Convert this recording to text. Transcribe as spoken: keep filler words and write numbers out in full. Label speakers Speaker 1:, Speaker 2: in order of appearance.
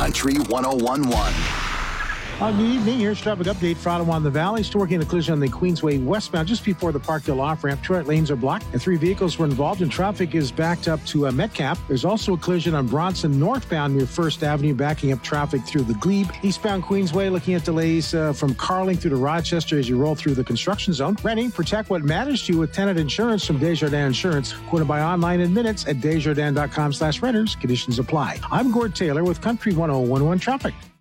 Speaker 1: Country one oh one point one.
Speaker 2: Uh, good evening. Here's traffic update for Ottawa and the Valley. Still working on a collision on the Queensway westbound just before the Parkdale off-ramp. Two right lanes are blocked, and three vehicles were involved, and traffic is backed up to uh, Metcalf. There's also a collision on Bronson northbound near First Avenue, backing up traffic through the Glebe. Eastbound Queensway, looking at delays uh, from Carling through to Rochester as you roll through the construction zone. Renting, protect what matters to you with tenant insurance from Desjardins Insurance. Quoted by online in minutes at desjardins dot com slash renters. Conditions apply. I'm Gord Taylor with Country one oh one one Traffic.